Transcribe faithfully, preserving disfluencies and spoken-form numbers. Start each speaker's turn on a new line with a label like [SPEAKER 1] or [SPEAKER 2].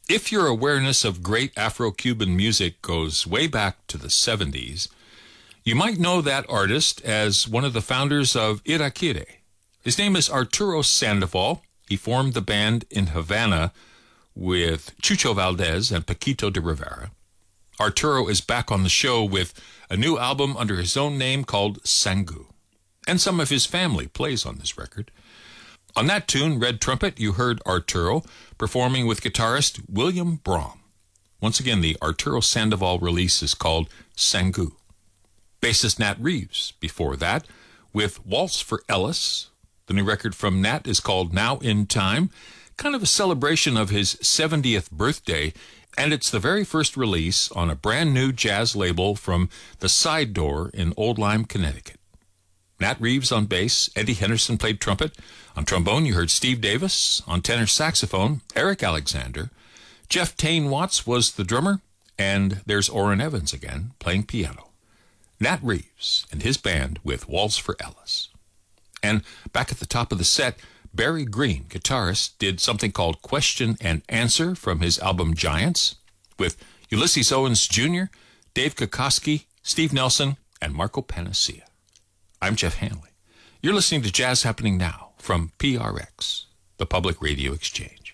[SPEAKER 1] If your awareness of great Afro-Cuban music goes way back to the seventies, you might know that artist as one of the founders of Irakere. His name is Arturo Sandoval. He formed the band in Havana with Chucho Valdez and Paquito de Rivera. Arturo is back on the show with a new album under his own name called Sangu. And some of his family plays on this record. On that tune, Red Trumpet, you heard Arturo performing with guitarist William Brahm. Once again, the Arturo Sandoval release is called Sangu. Bassist Nat Reeves, before that, with Waltz for Ellis. The new record from Nat is called Now in Time, kind of a celebration of his seventieth birthday, and it's the very first release on a brand new jazz label from the Side Door in Old Lyme, Connecticut. Nat Reeves on bass, Eddie Henderson played trumpet. On trombone, you heard Steve Davis. On tenor saxophone, Eric Alexander. Jeff Tane Watts was the drummer, and there's Orrin Evans again, playing piano. Nat Reeves and his band with Waltz for Ellis. And back at the top of the set, Barry Green, guitarist, did something called Question and Answer from his album Giants, with Ulysses Owens Junior, Dave Kokoski, Steve Nelson, and Marco Panacea. I'm Jeff Hanley. You're listening to Jazz Happening Now from P R X, the Public Radio Exchange.